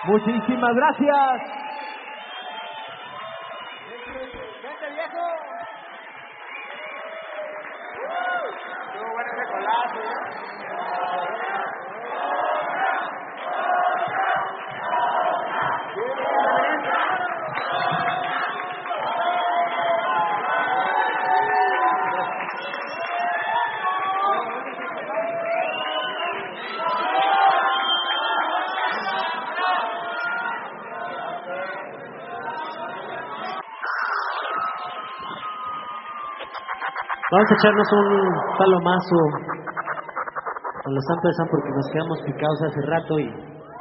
Muchísimas gracias. ¡Vente, viejo! Estuvo bueno ese colazo, Vamos a echarnos un palomazo con los Ampersand porque nos quedamos picados hace rato y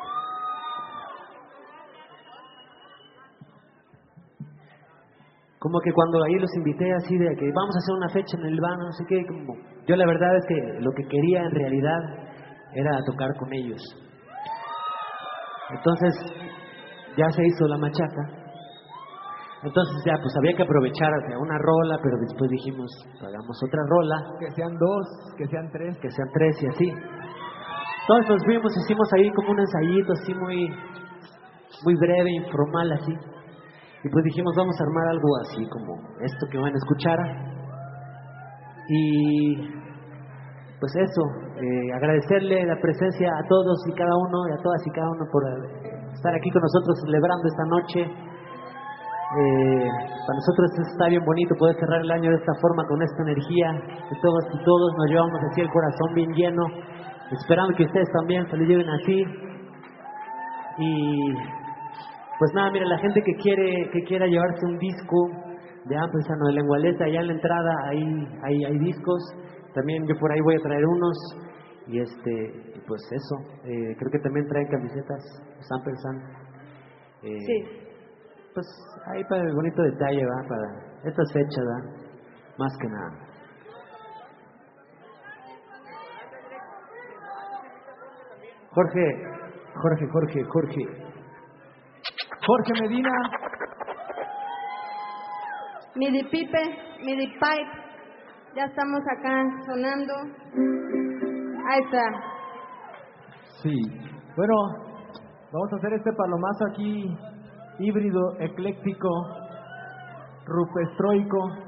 como que cuando ahí los invité así de que vamos a hacer una fecha en el bar, no sé qué, como yo la verdad es que lo que quería en realidad era tocar con ellos. Entonces ya se hizo la machaca. Entonces ya pues había que aprovechar una rola, pero después dijimos, hagamos otra rola. Que sean dos, que sean tres. Que sean tres y así. Entonces nos vimos, hicimos ahí como un ensayito así muy breve, informal así. Y pues dijimos, vamos a armar algo así como esto que van a escuchar. Y pues eso, agradecerle la presencia a todos y cada uno, y a todas y cada uno por estar aquí con nosotros celebrando esta noche. Para nosotros está bien bonito poder cerrar el año de esta forma, con esta energía de todos y todos, nos llevamos así el corazón bien lleno, esperando que ustedes también se lo lleven así. Y pues nada, mira, la gente que quiera llevarse un disco de Ampersand o de Lengualeta, allá en la entrada hay discos, también yo por ahí voy a traer unos, y pues eso, creo que también traen camisetas, los Ampersand. Sí. Pues ahí para el bonito detalle, va, para estas fechas, va, más que nada. Jorge Medina. Midi Pipe, Midi Pipe, ya estamos acá sonando. Ahí está. Sí. Bueno, vamos a hacer este palomazo aquí, híbrido, ecléctico, rupestroico.